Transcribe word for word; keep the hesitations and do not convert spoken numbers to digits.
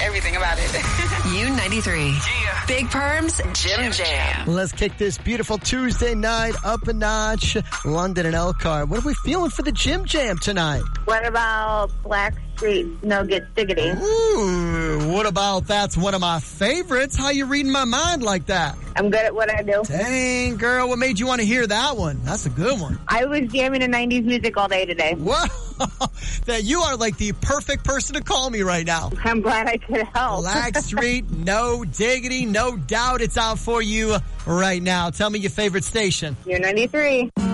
everything about it. U ninety-three. Yeah. Big Perms, Jim Jam. Let's kick this beautiful Tuesday night up a notch. London and Elkhart. What are we feeling for the Jim Jam tonight? What about Blackstreet, No Get Diggity? Ooh, what about that's one of my favorites? How you reading my mind like that? I'm good at what I do. Dang, girl, what made you want to hear that one? That's a good one. I was jamming to nineties music all day today. Whoa, that you are like the perfect person to call me right now. I'm glad I could help. Blackstreet, No Diggity, no doubt it's out for you right now. Tell me your favorite station. U ninety-three.